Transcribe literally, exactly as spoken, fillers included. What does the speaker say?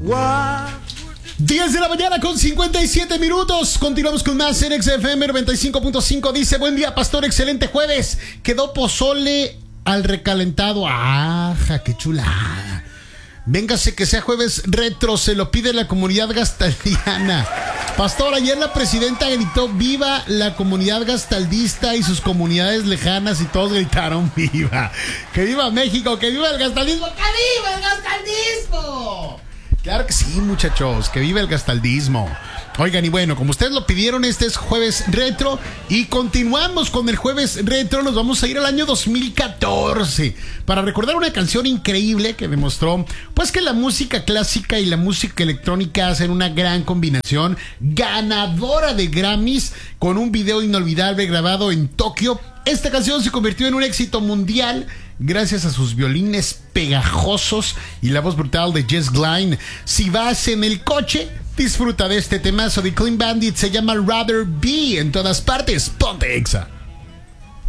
diez de la mañana con cincuenta y siete minutos. Continuamos con más en X F M noventa y cinco punto cinco. Dice: buen día, pastor, excelente jueves. Quedó pozole al recalentado. ¡Ajá, qué chulada! Véngase que sea jueves retro, se lo pide la comunidad gastaldiana. Pastor, ayer la presidenta gritó viva la comunidad gastaldista y sus comunidades lejanas, y todos gritaron viva. ¡Que viva México! ¡Que viva el gastaldismo! ¡Que viva el gastaldismo! Claro que sí, muchachos, que viva el gastaldismo. Oigan, y bueno, como ustedes lo pidieron, este es jueves retro y continuamos con el jueves retro. Nos vamos a ir al año dos mil catorce para recordar una canción increíble que demostró pues que la música clásica y la música electrónica hacen una gran combinación, ganadora de Grammys con un video inolvidable grabado en Tokio. Esta canción se convirtió en un éxito mundial gracias a sus violines pegajosos y la voz brutal de Jess Glynne. Si vas en el coche, disfruta de este temazo de Clean Bandit. Se llama Rather Be. En todas partes, ponte Exa.